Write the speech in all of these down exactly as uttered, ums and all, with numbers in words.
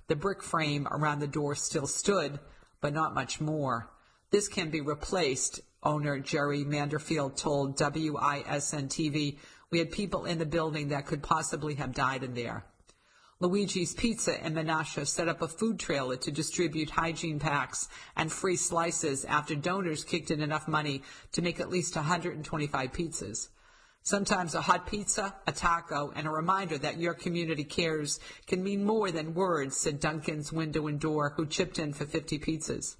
The brick frame around the door still stood, but not much more. This can be replaced, owner Jerry Manderfield told W I S N T V. We had people in the building that could possibly have died in there. Luigi's Pizza in Menasha set up a food trailer to distribute hygiene packs and free slices after donors kicked in enough money to make at least one hundred twenty-five pizzas. Sometimes a hot pizza, a taco, and a reminder that your community cares can mean more than words, said Duncan's Window and Door, who chipped in for fifty pizzas.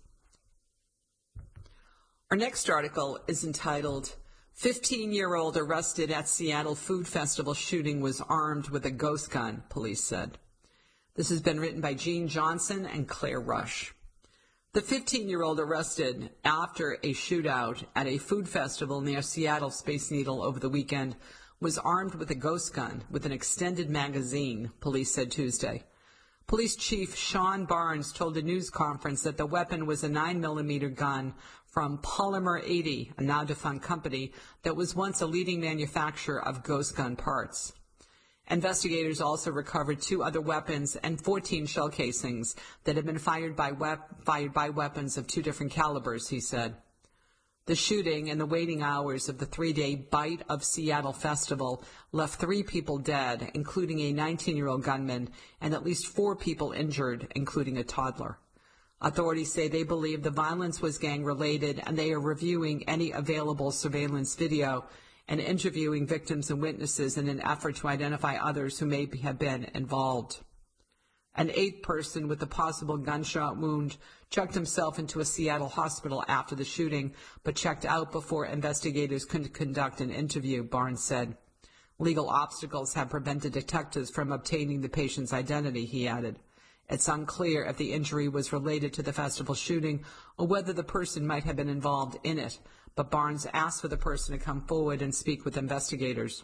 Our next article is entitled, fifteen-year-old arrested at Seattle Food Festival shooting was armed with a ghost gun, police said. This has been written by Gene Johnson and Claire Rush. The fifteen-year-old arrested after a shootout at a food festival near Seattle Space Needle over the weekend was armed with a ghost gun with an extended magazine, police said Tuesday. Police Chief Sean Barnes told a news conference that the weapon was a nine millimeter gun from Polymer eighty, a now-defunct company that was once a leading manufacturer of ghost gun parts. Investigators also recovered two other weapons and fourteen shell casings that had been fired by, wep- fired by weapons of two different calibers, he said. The shooting and the waiting hours of the three-day Bite of Seattle festival left three people dead, including a nineteen-year-old gunman, and at least four people injured, including a toddler. Authorities say they believe the violence was gang-related, and they are reviewing any available surveillance video and interviewing victims and witnesses in an effort to identify others who may have been involved. An eighth person with a possible gunshot wound checked himself into a Seattle hospital after the shooting, but checked out before investigators could conduct an interview, Barnes said. Legal obstacles have prevented detectives from obtaining the patient's identity, he added. It's unclear if the injury was related to the festival shooting or whether the person might have been involved in it, but Barnes asked for the person to come forward and speak with investigators.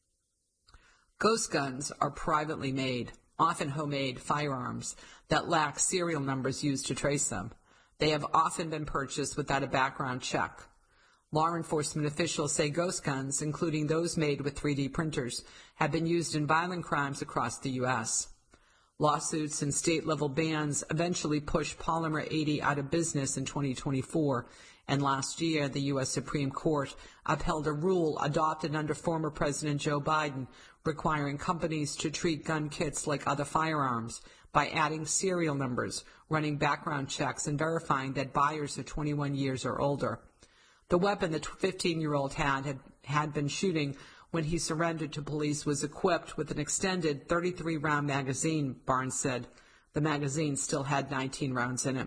Ghost guns are privately made, often homemade firearms that lack serial numbers used to trace them. They have often been purchased without a background check. Law enforcement officials say ghost guns, including those made with three D printers, have been used in violent crimes across the U S Lawsuits and state-level bans eventually pushed Polymer eighty out of business in twenty twenty-four, and last year the U S Supreme Court upheld a rule adopted under former President Joe Biden requiring companies to treat gun kits like other firearms by adding serial numbers, running background checks, and verifying that buyers are twenty-one years or older. The weapon the fifteen-year-old had, had had been shooting when he surrendered to police was equipped with an extended thirty-three round magazine, Barnes said. The magazine still had nineteen rounds in it.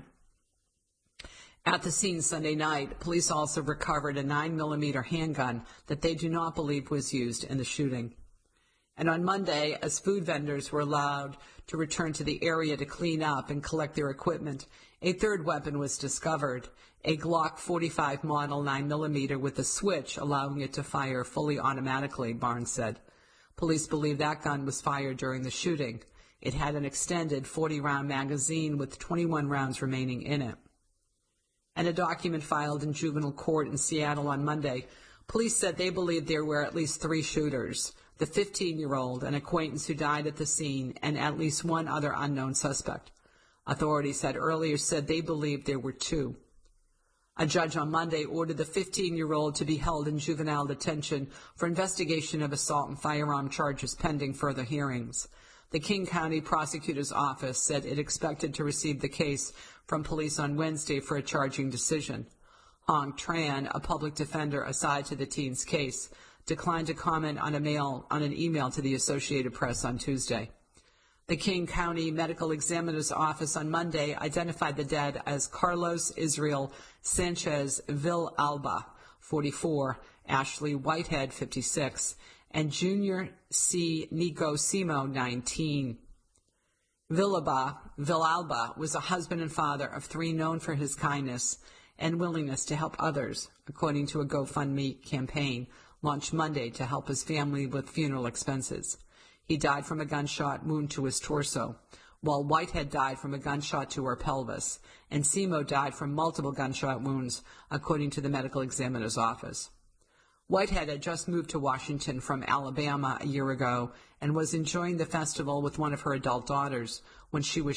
At the scene Sunday night, police also recovered a nine millimeter handgun that they do not believe was used in the shooting. And on Monday, as food vendors were allowed to return to the area to clean up and collect their equipment, a third weapon was discovered, a Glock forty-five model nine millimeter with a switch allowing it to fire fully automatically, Barnes said. Police believe that gun was fired during the shooting. It had an extended forty round magazine with twenty-one rounds remaining in it. And a document filed in juvenile court in Seattle on Monday, police said they believe there were at least three shooters, the fifteen-year-old, an acquaintance who died at the scene, and at least one other unknown suspect. Authorities said earlier said they believed there were two. A judge on Monday ordered the fifteen-year-old to be held in juvenile detention for investigation of assault and firearm charges pending further hearings. The King County Prosecutor's Office said it expected to receive the case from police on Wednesday for a charging decision. Hong Tran, a public defender assigned to the teen's case, declined to comment on a mail on an email to the Associated Press on Tuesday. The King County Medical Examiner's Office on Monday identified the dead as Carlos Israel Sanchez Villalba, forty-four, Ashley Whitehead, fifty-six, and Junior C. Nico Simo, nineteen. Villalba, Villalba was a husband and father of three known for his kindness and willingness to help others, according to a GoFundMe campaign launched Monday to help his family with funeral expenses. He died from a gunshot wound to his torso, while Whitehead died from a gunshot to her pelvis, and Simo died from multiple gunshot wounds, according to the medical examiner's office. Whitehead had just moved to Washington from Alabama a year ago and was enjoying the festival with one of her adult daughters when she was